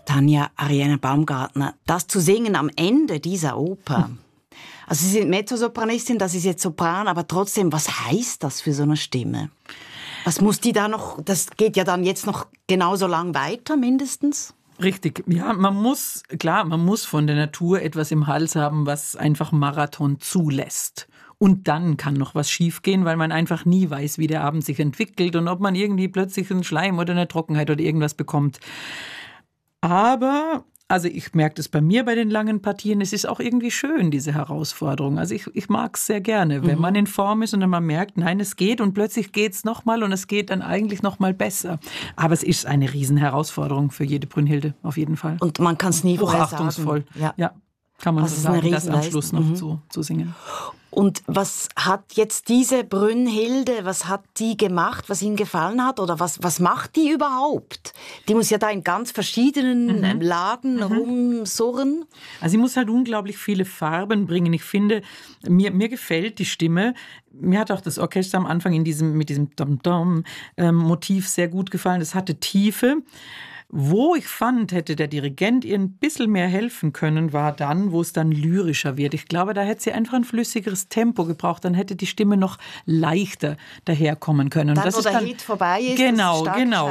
Tanja Ariane Baumgartner, das zu singen am Ende dieser Oper. Also Sie sind Mezzosopranistin, das ist jetzt Sopran, aber trotzdem, was heißt das für so eine Stimme? Was muss die da noch, das geht ja dann jetzt noch genauso lang weiter mindestens? Richtig, ja, man muss von der Natur etwas im Hals haben, was einfach Marathon zulässt. Und dann kann noch was schiefgehen, weil man einfach nie weiß, wie der Abend sich entwickelt und ob man irgendwie plötzlich einen Schleim oder eine Trockenheit oder irgendwas bekommt. Aber, also ich merke das bei mir bei den langen Partien, es ist auch irgendwie schön, diese Herausforderung. Also ich mag es sehr gerne, wenn man in Form ist und dann man merkt, nein, es geht und plötzlich geht es nochmal und es geht dann eigentlich nochmal besser. Aber es ist eine Riesenherausforderung für jede Brünnhilde, auf jeden Fall. Und man kann es nie vorher sagen. Hochachtungsvoll, ja. Kann man so sagen, das am Schluss noch zu singen. Und was hat jetzt diese Brünnhilde, was hat die gemacht, was Ihnen gefallen hat? Oder was macht die überhaupt? Die muss ja da in ganz verschiedenen Lagen rumsurren. Also sie muss halt unglaublich viele Farben bringen. Ich finde, mir gefällt die Stimme. Mir hat auch das Orchester am Anfang mit diesem Dom-Dom-Motiv sehr gut gefallen. Es hatte Tiefe. Wo ich fand, hätte der Dirigent ihr ein bisschen mehr helfen können, war dann, wo es dann lyrischer wird. Ich glaube, da hätte sie einfach ein flüssigeres Tempo gebraucht. Dann hätte die Stimme noch leichter daherkommen können. Dann, wo der Hit vorbei ist, genau.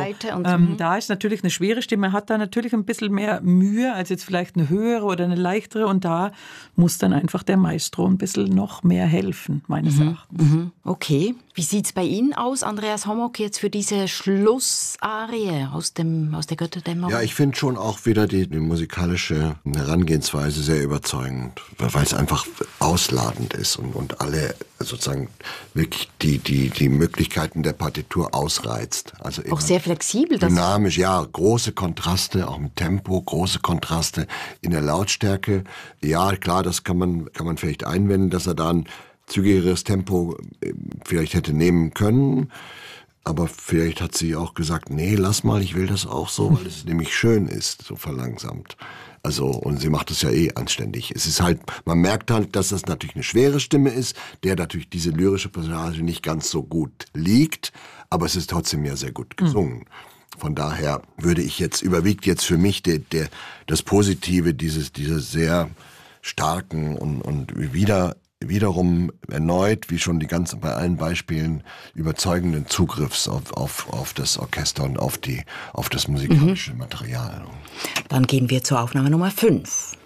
Und da ist natürlich eine schwere Stimme, hat da natürlich ein bisschen mehr Mühe als jetzt vielleicht eine höhere oder eine leichtere. Und da muss dann einfach der Maestro ein bisschen noch mehr helfen, meines Erachtens. Okay. Wie sieht es bei Ihnen aus, Andreas Homolk, jetzt für diese Schlussarie aus der Götterdämmerung? Ja, ich finde schon auch wieder die musikalische Herangehensweise sehr überzeugend, weil es einfach ausladend ist und alle sozusagen wirklich die Möglichkeiten der Partitur ausreizt. Also auch sehr flexibel. Dynamisch, ja, große Kontraste, auch im Tempo, große Kontraste in der Lautstärke. Ja, klar, das kann man vielleicht einwenden, dass er da ein zügigeres Tempo vielleicht hätte nehmen können. Aber vielleicht hat sie auch gesagt, nee, lass mal, ich will das auch so, weil es nämlich schön ist, so verlangsamt. Also, und sie macht es ja anständig. Es ist halt, man merkt halt, dass das natürlich eine schwere Stimme ist, der natürlich diese lyrische Passage nicht ganz so gut aber es ist trotzdem ja sehr gut gesungen. Von daher überwiegt jetzt für mich das Positive dieses sehr starken und wiederum erneut, wie schon bei allen Beispielen, überzeugenden Zugriffs auf das Orchester und auf das musikalische Material. Dann gehen wir zur Aufnahme Nummer 5.